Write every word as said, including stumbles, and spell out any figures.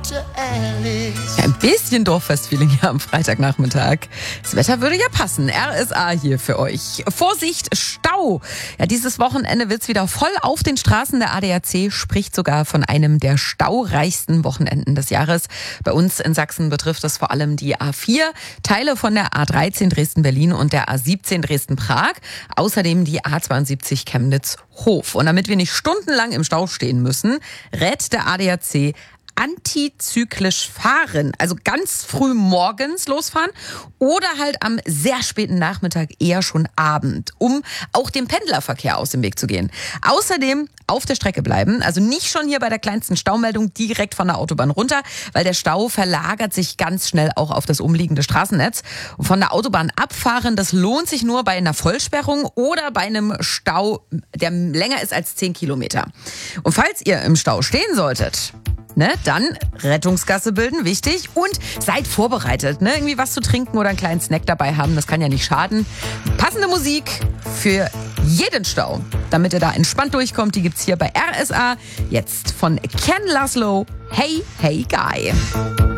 Ja, ein bisschen Dorffest-Feeling hier am Freitagnachmittag. Das Wetter würde ja passen. R S A hier für euch. Vorsicht, Stau. Ja, dieses Wochenende wird's wieder voll auf den Straßen. Der A D A C spricht sogar von einem der staureichsten Wochenenden des Jahres. Bei uns in Sachsen betrifft es vor allem die A vier, Teile von der A dreizehn Dresden-Berlin und der A siebzehn Dresden-Prag. Außerdem die A zweiundsiebzig Chemnitz-Hof. Und damit wir nicht stundenlang im Stau stehen müssen, rät der A D A C, antizyklisch fahren, also ganz früh morgens losfahren oder halt am sehr späten Nachmittag, eher schon Abend, um auch dem Pendlerverkehr aus dem Weg zu gehen. Außerdem auf der Strecke bleiben, also nicht schon hier bei der kleinsten Staumeldung direkt von der Autobahn runter, weil der Stau verlagert sich ganz schnell auch auf das umliegende Straßennetz. Und von der Autobahn abfahren, das lohnt sich nur bei einer Vollsperrung oder bei einem Stau, der länger ist als zehn Kilometer. Und falls ihr im Stau stehen solltet, Ne, dann Rettungsgasse bilden, wichtig. Und seid vorbereitet, ne? Irgendwie was zu trinken oder einen kleinen Snack dabei haben, das kann ja nicht schaden. Passende Musik für jeden Stau, damit ihr da entspannt durchkommt, die gibt's hier bei R S A. Jetzt von Ken Laszlo, Hey, Hey Guy.